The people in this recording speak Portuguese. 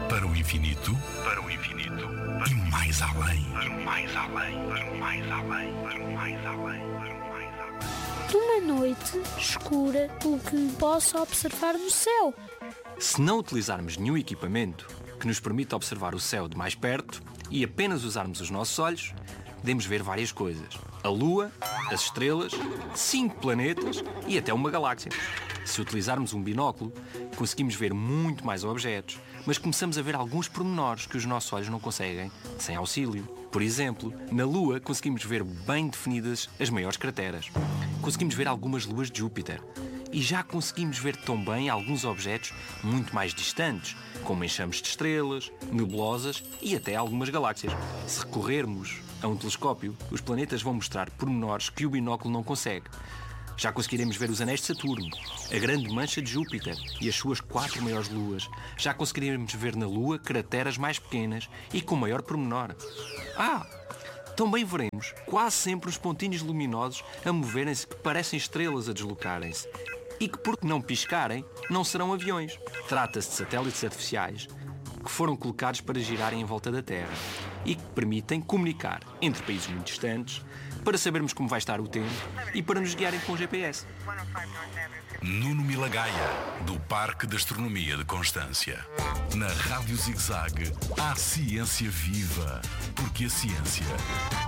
Para o infinito, para o infinito, e mais além, para o mais além, para o mais além, para o mais além, para o mais além. Numa noite escura, o que posso observar no céu? Se não utilizarmos nenhum equipamento que nos permita observar o céu de mais perto e apenas usarmos os nossos olhos, podemos ver várias coisas. A Lua, as estrelas, 5 planetas e até uma galáxia. Se utilizarmos um binóculo, conseguimos ver muito mais objetos, mas começamos a ver alguns pormenores que os nossos olhos não conseguem sem auxílio. Por exemplo, na Lua conseguimos ver bem definidas as maiores crateras. Conseguimos ver algumas luas de Júpiter. E já conseguimos ver também alguns objetos muito mais distantes, como enxames de estrelas, nebulosas e até algumas galáxias. Se recorrermos a um telescópio, os planetas vão mostrar pormenores que o binóculo não consegue. Já conseguiremos ver os anéis de Saturno, a grande mancha de Júpiter e as suas 4 maiores luas. Já conseguiremos ver na Lua crateras mais pequenas e com maior pormenor. Também veremos quase sempre os pontinhos luminosos a moverem-se que parecem estrelas a deslocarem-se e que, por não piscarem, não serão aviões. Trata-se de satélites artificiais que foram colocados para girarem em volta da Terra e que permitem comunicar entre países muito distantes para sabermos como vai estar o tempo e para nos guiarem com o GPS. Nuno Milagaya, do Parque de Astronomia de Constância. Na Rádio Zig-Zag, há ciência viva, porque a ciência